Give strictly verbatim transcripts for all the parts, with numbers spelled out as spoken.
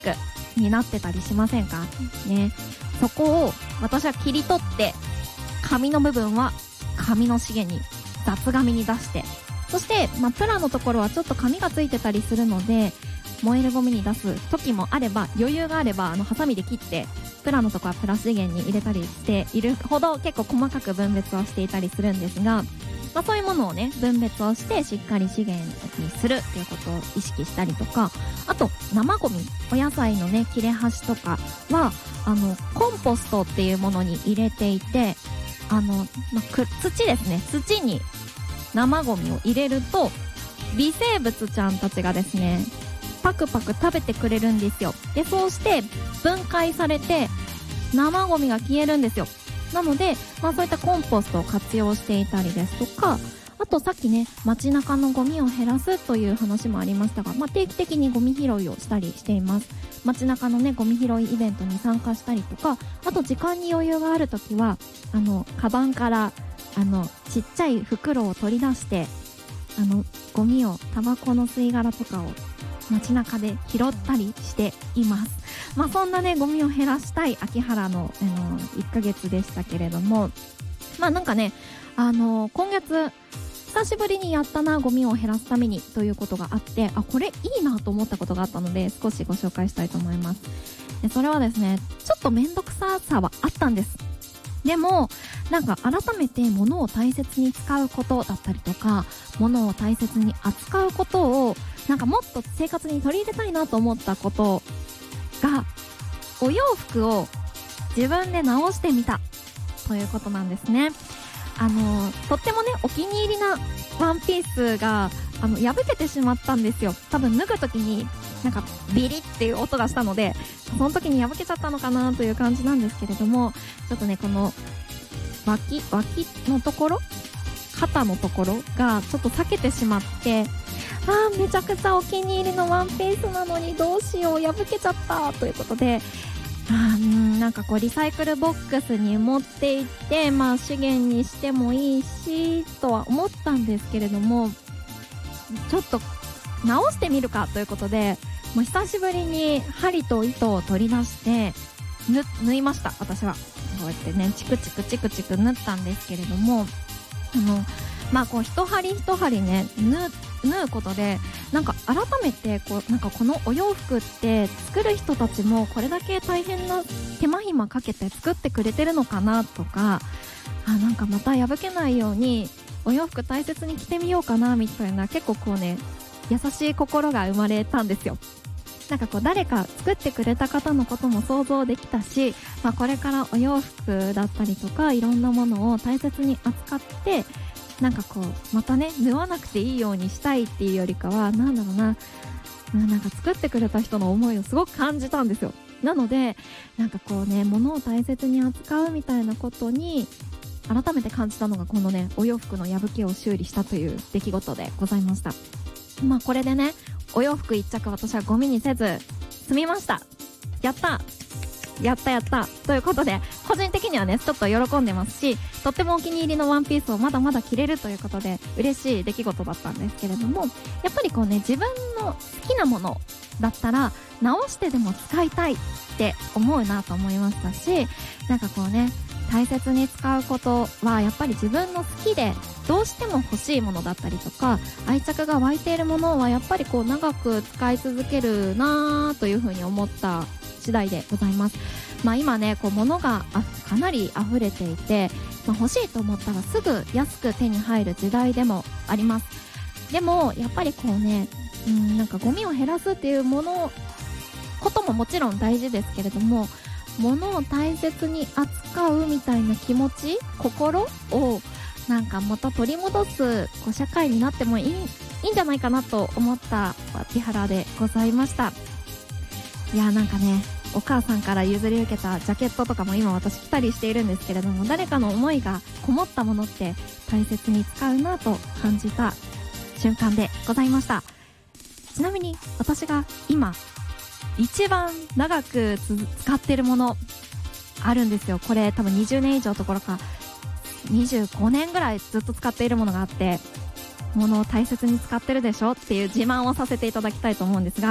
クになってたりしませんかね。そこを私は切り取って、紙の部分は紙の資源に雑紙に出して、そして、まあ、プラのところはちょっと紙がついてたりするので、燃えるゴミに出す時もあれば、余裕があればあのハサミで切ってプラのところはプラ資源に入れたりしているほど、結構細かく分別をしていたりするんですが、まあ、そういうものをね分別をしてしっかり資源にするっていうことを意識したりとか、あと生ゴミ、お野菜のね切れ端とかはあのコンポストっていうものに入れていて、あの、まあ、く土ですね、土に生ゴミを入れると微生物ちゃんたちがですねパクパク食べてくれるんですよ。で、そうして分解されて生ゴミが消えるんですよ。なので、まあそういったコンポストを活用していたりですとか、あとさっきね、街中のゴミを減らすという話もありましたが、まあ定期的にゴミ拾いをしたりしています。街中のね、ゴミ拾いイベントに参加したりとか、あと時間に余裕があるときは、あの、カバンから、あの、ちっちゃい袋を取り出して、あの、ゴミを、タバコの吸い殻とかを街中で拾ったりしています。まあそんなねゴミを減らしたい秋原の、あのいっかげつでしたけれども、まあなんかねあの今月久しぶりにやったな、ゴミを減らすためにということがあって、あこれいいなと思ったことがあったので少しご紹介したいと思います。でそれはですね、ちょっとめんどくささはあったんです。でもなんか改めて物を大切に使うことだったりとか、物を大切に扱うことをなんかもっと生活に取り入れたいなと思ったことが、お洋服を自分で直してみたということなんですね。あのとってもねお気に入りなワンピースがあの破けてしまったんですよ。多分脱ぐ時になんかビリっていう音がしたので、その時に破けちゃったのかなという感じなんですけれども、ちょっとねこの脇脇のところ、肩のところがちょっと裂けてしまって、あーめちゃくちゃお気に入りのワンピースなのにどうしよう、破けちゃったということで、あーうんなんかこうリサイクルボックスに持っていって、まあ資源にしてもいいしとは思ったんですけれども、ちょっと直してみるかということで、もう久しぶりに針と糸を取り出してぬ縫いました。私はこうやってねチクチクチクチク縫ったんですけれども、あのまあこう一針一針ね縫縫うことで、なんか改めてこうなんかこのお洋服って作る人たちもこれだけ大変な手間暇かけて作ってくれてるのかなとか、あなんかまた破けないようにお洋服大切に着てみようかなみたいな、結構こうね優しい心が生まれたんですよ。なんかこう誰か作ってくれた方のことも想像できたし、まあ、これからお洋服だったりとかいろんなものを大切に扱って、なんかこうまたね縫わなくていいようにしたいっていうよりかは、なんだろうな、なんか作ってくれた人の思いをすごく感じたんですよ。なのでなんかこうね物を大切に扱うみたいなことに改めて感じたのが、このねお洋服の破けを修理したという出来事でございました。まあこれでねお洋服一着私はゴミにせず済みました。やったやったやったということで、個人的にはねちょっと喜んでますし、とってもお気に入りのワンピースをまだまだ着れるということで嬉しい出来事だったんですけれども、やっぱりこうね自分の好きなものだったら直してでも使いたいって思うなと思いましたし、なんかこうね大切に使うことはやっぱり自分の好きでどうしても欲しいものだったりとか愛着が湧いているものはやっぱりこう長く使い続けるなというふうに思った次第でございます。まあ今ねこう物がかなり溢れていて、まあ、欲しいと思ったらすぐ安く手に入る時代でもあります。でもやっぱりこうねうんなんかゴミを減らすっていうものことももちろん大事ですけれども、物を大切に扱うみたいな気持ち心をなんかまた取り戻すこう社会になってもいい、いいんじゃないかなと思った秋原でございました。いやなんかねお母さんから譲り受けたジャケットとかも今私着たりしているんですけれども、誰かの思いがこもったものって大切に使うなと感じた瞬間でございました。ちなみに私が今一番長く使ってるものあるんですよ。これ多分にじゅうねん以上どころかにじゅうごねんぐらいずっと使っているものがあって、物を大切に使ってるでしょっていう自慢をさせていただきたいと思うんですが、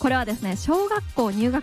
これはですね、小学校入学